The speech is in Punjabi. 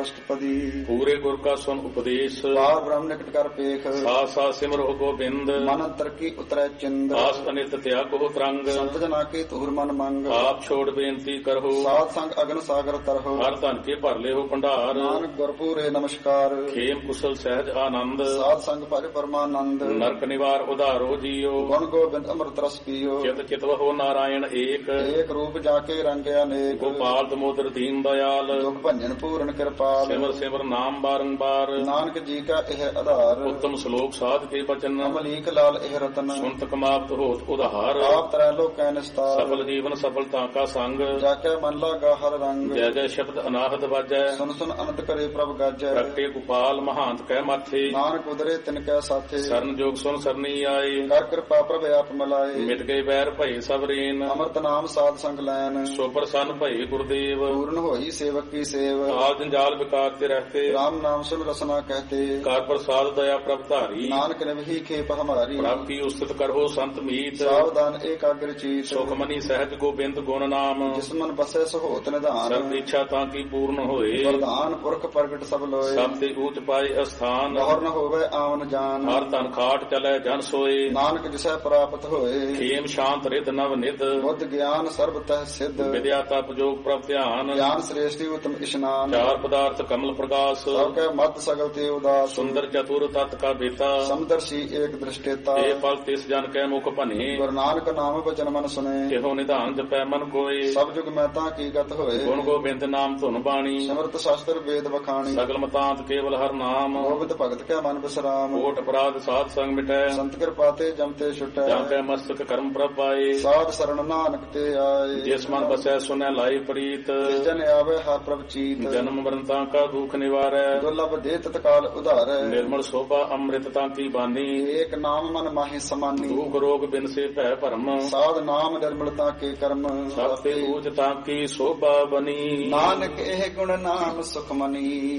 ਅਸ਼ਟਪਦੀ। ਪੂਰੇ ਗੁਰ ਕਾ ਸੁਨ ਉਪਦੇਸ਼, ਬਾਰ ਬ੍ਰਹਮ ਨਿਕਟ ਕਰ ਪੇਖ, ਸਾਥ ਸਾਥ ਸਿਮਰੋ ਗੋਬਿੰਦ। ਮਨ ਅੰਤਰ ਕੀ ਉਤਰੈ ਚਿੰਦ, ਆਸ ਅਨਿਤ ਤਿਆਗੋ ਤਰੰਗ, ਸੰਤ ਜਨਾ ਕੇ ਤੁਹਰ ਮਨ ਮੰਗ। ਆਪ ਛੋੜ ਬੇਨਤੀ ਕਰੋ, ਸਾਧ ਸੰਗ ਅਗਨ ਸਾਗਰ ਤਰਹੁ, ਹਰ ਧਨ ਕੇ ਭਰ ਲਿਓ ਭੰਡਾਰ। ਨਾਨਕ ਗੁਰਪੂਰੇ ਨਮਸਕਾਰ, ਖੇਮ ਕੁਸ਼ਲ ਸਹਿਜ ਆਨੰਦ, ਸਾਧ ਸੰਗ ਭਜ ਪਰਮਾਨੰਦ। ਨਰਕ ਨਿਵਾਰ ਉਧਾਰੋ ਜੀਓ, ਗੁਣ ਗੋਬਿੰਦ ਅੰਮ੍ਰਿਤ ਰਸ ਪੀਓ, ਚਿਤ ਚਿਤਵਹੁ ਨਾਰਾਇਣ ਏਕ। ਏਕ ਰੂਪ ਜਾ ਕੇ ਰੰਗਿਆ ਅਨੇਕ, ਗੋਪਾਲ ਦਮੋਦਰ ਦੀਨ ਦਇਆਲ, ਦੁਖ ਭੰਜਨ ਪੂਰਨ ਕਿਰਪਾਲ। ਸਿਮਰ ਸਿਮਰ ਨਾਮ ਬਾਰੰਬਾਰ, ਨਾਨਕ ਜੀ ਕਾ ਇਹ ਆਧਾਰ, ਉੱਤਮ ਸ਼ਲੋਕ ਸਾਧ ਕੇ ਬਚਨ। ਅਮਲੀਕ ਲਾਲ ਇਹ ਰਤਨ, ਸੁਨਤ ਕਮਾਵਤ ਹੋਤ ਉਧਾਰ। ਆਪ ਤਰੈ ਲੋਕੈ ਨਿਸਤਾਰ, ਸਫਲ ਜੀਵਨ ਸਫਲਤਾ ਕਾ ਸੰਗ, ਜਾ ਕੇ ਮਨ ਲਾਗਾ ਹਰ ਰੰਗ। ਜੈ ਜੈ ਸ਼ਬਦ ਅਨਾਹਤ ਵਾਜੈ, ਸੁਨ ਸੁਨ ਅਨੰਤ ਕਰੇ ਪ੍ਰਭ ਗਾਜੈ। ਪ੍ਰਗਟੇ ਗੋਪਾਲ ਮਹਾਂਤ ਕਹਿ ਮਾਥੇ, ਨਾਨਕ ਉਦਰੇ ਤਿਨ ਕੈ ਸਾਥੇ, ਸਰਨ ਜੋਗ ਸੁਨ ਸਰਨੀ ਆਏ। ਕਰ ਕਿਰਪਾ ਪ੍ਰਭ ਆਪ ਮਿਲਾਏ। ਮਿਟ ਗਏ ਵੈਰ ਭਏ ਸਭ ਰੇਨ, ਅੰਮ੍ਰਿਤ ਨਾਮ ਸਾਧ ਸੰਗ ਲੈਨ, ਸੋ ਪ੍ਰਸੰਨ ਭਏ ਗੁਰਦੇਵ। ਪੂਰਨ ਹੋਈ ਸੇਵਕ ਕੀ ਸੇਵ, ਆਲ ਜੰਜਾਲ ਵਿਕਾਰ ਤੇ ਰਹਤੇ, ਰਾਮ ਨਾਮ ਸੁਨ ਰਸਨਾ ਕਹਤੇ। ਕਰ ਪ੍ਰਸਾਦ ਦਇਆ ਪ੍ਰਭ ਧਾਰੀ, ਨਾਨਕ ਨਿਵਹੀ ਖੇਪ ਹਮਾਰੀ, ਪ੍ਰਭ ਕੀ ਉਸਤਤ ਕਰੋ ਸੰਤ ਮੀਤ। ਸਾਵਧਾਨ ਏਕਾਗਰ ਚੀਤ, ਸੁਖ ਮਨੀ ਸਹਿਜ ਗੋਬਿੰਦ ਗੁਣ ਨਾਮ, ਜਿਸ ਮਨ ਬਸੈ ਸਹੋਤ ਨਿਧਾਨ। ਸਰਬ ਇੱਛਾ ਤਾਂ ਕੀ ਪੂਰਨ ਹੋਏ, ਵਰਦਾਨ ਪੁਰਖ ਪ੍ਰਗਟ ਸਭ ਲੋਏ। ਸਭ ਤੇ ਊਚ ਪਾਏ ਅਸਥਾਨ, ਬਹੁਰ ਨ ਹੋਵੇ ਆਵਨ ਜਾਨ। ਹਰ ਧਨ ਖਾਟ ਚਲੈ ਜਨ ਸੋਏ, ਨਾਨਕ ਜਿਸੈ ਪ੍ਰਾਪਤ ਹੋਏ। ਖੇਮ ਸ਼ਾਂਤ ਰਿਦ ਨਵ ਨਿਧ, ਬੁੱਧ ਗਿਆਨ ਸਰਬ ਤਹਿ ਸਿੱਧ। ਵਿਦਿਆ ਤਪ ਜੋਗ ਪ੍ਰਭ ਧਿਆਨ। ਗਿਆਨ ਸ੍ਰੇਸ਼ਟੀ ਉਤਮ ਇਸ਼ਨਾਨ, ਚਾਰ ਪਦਾਰਥ ਕਮਲ ਪ੍ਰਕਾਸ਼, ਸਭ ਕੈ ਮਤ ਸਗਲ ਤੇ ਉਦਾਸ। ਸੁੰਦਰ ਚਤੁਰ ਤਤ ਕਾ ਬੇਤਾ, ਸਮਦਰਸ਼ੀ ਏਕ ਦ੍ਰਿਸ਼ਟੇਤਾ। ਇਹ ਫਲ ਤਿਸ ਜਨ ਕੈ ਮੁਖ ਭਨੇ, ਗੁਰੂ ਨਾਨਕ ਨਾਮ ਬਚਨ ਮਨ ਸੁਨੇ। ਇਹੋ ਨਿਧਾਨ ਜਪੈ ਮਨ ਕੋਏ। ਸਭ ਜੁਗ ਮੈਂ ਤਾਂ ਕੀ ਗਤ ਹੋਏ, ਗੁਣ ਗੋਬਿੰਦ ਨਾਮ ਧੁਨ ਬਾਣੀ, ਸਿਮਰਤ ਸ਼ਾਸਤਰ ਵੇਦ ਵਖਾਣੀ। ਸਗਲ ਮਤਾਂਤ ਕੇਵਲ ਹਰ ਨਾਮ, ਗੋਬਿੰਦ ਭਗਤ ਕੈ ਮਨ ਬਿਸਰਾਮ। ਕੋਟ ਅਪਰਾਧ ਸਾਧ ਸੰਗ ਮਿਟੈ, ਸੰਤ ਕਿਰਪਾ ਤੇ ਜਮ ਤੇ ਛੁਟੈ। ਜਾਂ ਕੈ ਮਸਤਕ ਕਰਮ ਪ੍ਰਭ ਪਾਏ। ਸਾਧ ਸਰਣ ਨਾਨਕ ਤੇ ਆਏ, ਜਿਸ ਮਨ ਬਸੈ ਸੁਨੈ ਲਾਈ ਪ੍ਰੀਤ, ਜਿਸ ਜਨ ਆਵੇ ਹਰ ਪ੍ਰਭ ਚੀਤ। ਜਨਮ ਮਰਨ ਤਾਂ ਕਾ ਦੁਖ ਨਿਵਾਰੈ, ਦੁਰਲਭ ਦੇ ਤਤਕਾਲ ਉਧਾਰੈ। ਨਿਰਮਲ ਸੋਭਾ ਅੰਮ੍ਰਿਤ ਤਾਂ ਕੀ ਬਾਨੀ, ਏਕ ਨਾਮ ਮਨ ਮਾਹੀ ਸਮਾਨੀ। ਦੁਖ ਰੋਗ ਬਿਨ ਸੇ ਭੈ ਭਰਮ, ਸਾਧ ਨਾਮ ਨਿਰਮਲਤਾ ਕੇ ਕਰਮ। ਸਭ ਤੇ ਊਚ ਤਾਂ ਕੀ ਸੋਭਾ ਬਨੀ। ਨਾਨਕ ਇਹ ਗੁਣ ਨਾਮ ਸੁਖ ਮਨੀ।